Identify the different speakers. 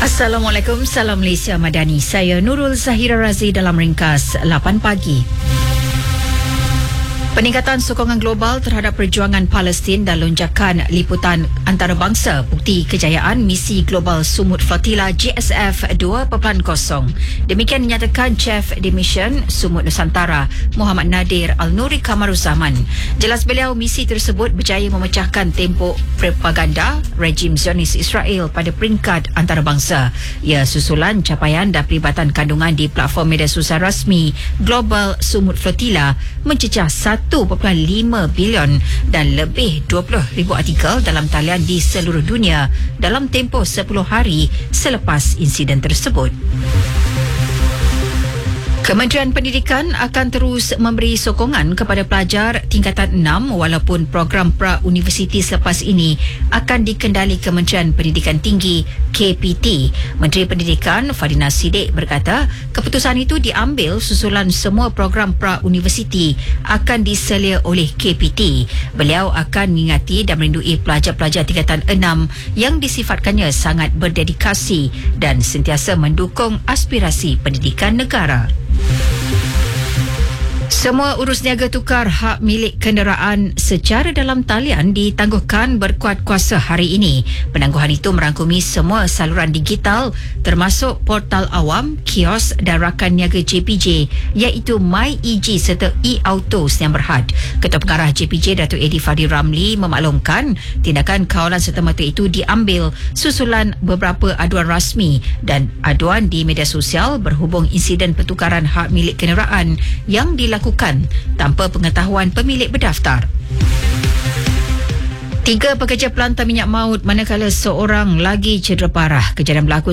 Speaker 1: Assalamualaikum, salam Malaysia Madani. Saya Nurul Zahira Razi dalam ringkas 8 pagi. Peningkatan sokongan global terhadap perjuangan Palestin dan lonjakan liputan antarabangsa bukti kejayaan misi global Sumut Flotilla GSF 2.0. Demikian dinyatakan Chief di Mission Sumut Nusantara Muhammad Nadir Al-Nuri Kamaruzaman. Jelas beliau, misi tersebut berjaya memecahkan tembok propaganda rejim Zionis Israel pada peringkat antarabangsa. Ia susulan capaian dan pelibatan kandungan di platform media sosial rasmi Global Sumut Flotilla mencecah 1.5 bilion dan lebih 20,000 artikel dalam talian di seluruh dunia dalam tempoh 10 hari selepas insiden tersebut. Kementerian Pendidikan akan terus memberi sokongan kepada pelajar tingkatan 6 walaupun program pra-universiti selepas ini akan dikendali Kementerian Pendidikan Tinggi KPT. Menteri Pendidikan Fadina Siddiq berkata keputusan itu diambil susulan semua program pra-universiti akan diselia oleh KPT. Beliau akan mengingati dan merindui pelajar-pelajar tingkatan 6 yang disifatkannya sangat berdedikasi dan sentiasa mendukung aspirasi pendidikan negara. Semua urus niaga tukar hak milik kenderaan secara dalam talian ditangguhkan berkuat kuasa hari ini. Penangguhan itu merangkumi semua saluran digital termasuk portal awam, kios dan rakan niaga JPJ iaitu MyEG serta e-Auto Sdn Bhd. Ketua Pengarah JPJ Datuk Edi Fadil Ramli memaklumkan tindakan kawalan serta-merta itu diambil susulan beberapa aduan rasmi dan aduan di media sosial berhubung insiden pertukaran hak milik kenderaan yang dilakukan tanpa pengetahuan pemilik berdaftar. 3 pekerja pelantar minyak maut manakala seorang lagi cedera parah. Kejadian berlaku